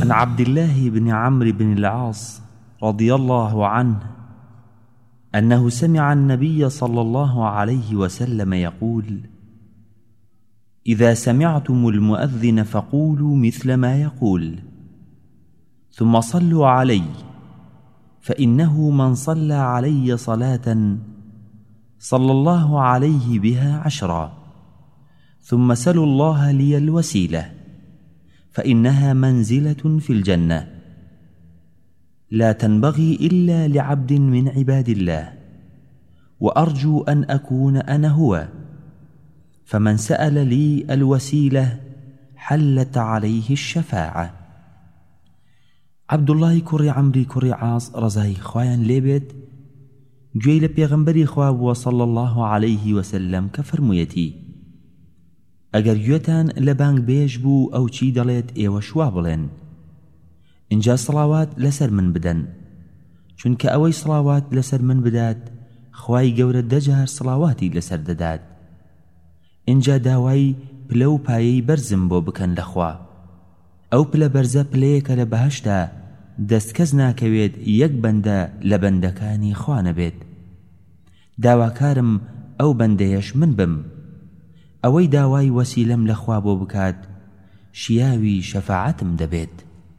عن عبد الله بن عمرو بن العاص رضي الله عنه أنه سمع النبي صلى الله عليه وسلم يقول: إذا سمعتم المؤذن فقولوا مثل ما يقول، ثم صلوا علي، فإنه من صلى علي صلاة صلى الله عليه بها 10. ثم سلوا الله لي الوسيلة، فإنها منزلة في الجنة لا تنبغي إلا لعبد من عباد الله، وأرجو أن أكون أنا هو، فمن سأل لي الوسيلة حلت عليه الشفاعة. عبد الله كري عمري كري عاص رزاي خوایان لێبێت گوێی لە پێغەمبەری خوا بووە صلى الله عليه وسلم کە فەرموویەتی: ئەگەر گوێتان لە بانگ بێژ بوو ئەو چی دەڵێت ئێوە شوا بڵێن، اینجا سڵاوات لەسەر من بدەن، چونکە ئەوەی سڵاوات لەسەر من بدات خوای گەورە 10 جار سڵاواتی لەسەر دەدات. اینجا داوای پلە و پایەی بەرزم بۆ بکەن لە خوا، ئەو پلە بەرزە پلەیەکە لە بەهەشتا دەست کەس ناکەوێت یەک بەندە لە بەندەکانی خوا نەبێت. داواکارم ئەو بەندەیەش من بم، ئەوەی داوای وەسیلەم لە خوا بۆ بکات شیاوی شەفاعەتم دەبێت.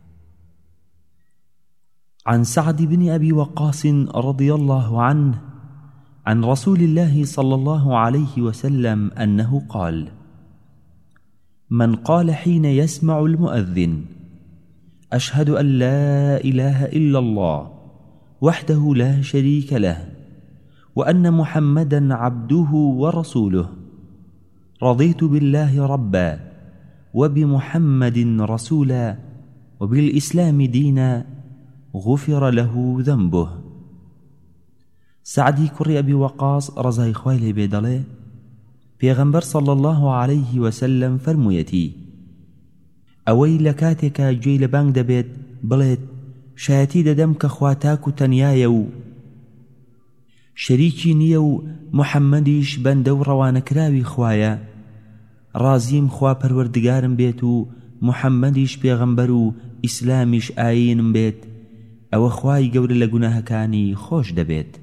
عن سعد بن أبي وقاص رضي الله عنه عن رسول الله صلى الله عليه وسلم أنه قال: من قال حين يسمع المؤذن: أشهد أن لا إله إلا الله وحده لا شريك له وأن محمدا عبده ورسوله، رضيت بالله ربا وبمحمد رسولا وبالإسلام دينا، غفر له ذنبه. سعدی کوڕی ئەبی وەقاص ڕەزای خوای لێ بێ دەڵێ: پێغەمبەر صلى الله عليه وسلم فەرموویەتی: ئەوەی لە کاتێکە گوێی لە بانگ دەبێت بڵێت شایەتی دەدەم کە خوا تاک و تەنیایە و شەریکی نییە و محەممەدیش بەندە و ڕەوانەکراوی خوایە، ڕازیم خوا پەروەردگارم بێت و محەممەدیش پێغەمبەر و ئیسلامیش ئاینم بێت، ئەوە خوای گەورە لە گوناهەکانی خۆش دەبێت.